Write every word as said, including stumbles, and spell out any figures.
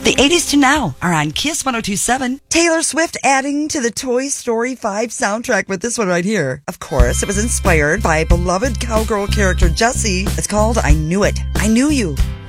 The eighties to now are on Kiss one oh two point seven. Taylor Swift adding to the Toy Story five soundtrack with this one right here. Of course, it was inspired by beloved cowgirl character Jessie. It's called I Knew It. I Knew You.